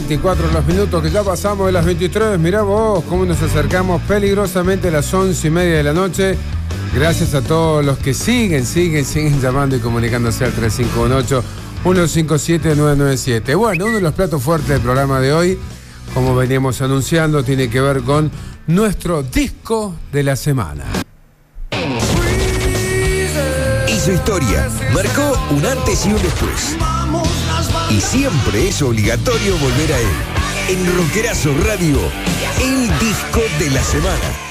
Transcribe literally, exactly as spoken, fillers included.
veinticuatro los minutos que ya pasamos de las veintitrés. Mirá vos cómo nos acercamos peligrosamente a las once y media de la noche. Gracias a todos los que siguen, siguen, siguen llamando y comunicándose al tres cinco uno ocho, uno cinco siete, nueve nueve siete. Bueno, uno de los platos fuertes del programa de hoy, como veníamos anunciando, tiene que ver con nuestro disco de la semana. Hizo historia, marcó un antes y un después. Y siempre es obligatorio volver a él. En Rockerazo Radio, el disco de la semana.